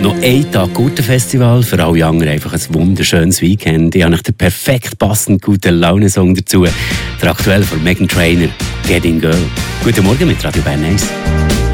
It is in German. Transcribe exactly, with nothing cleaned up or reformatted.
Noch ein Tag Gurtenfestival, für alle anderen einfach ein wunderschönes Weekend. Ich habe den perfekt passenden guten Laune-Song dazu. Der aktuelle von Meghan Trainor, Getting Girl. Guten Morgen mit Radio Bern eins.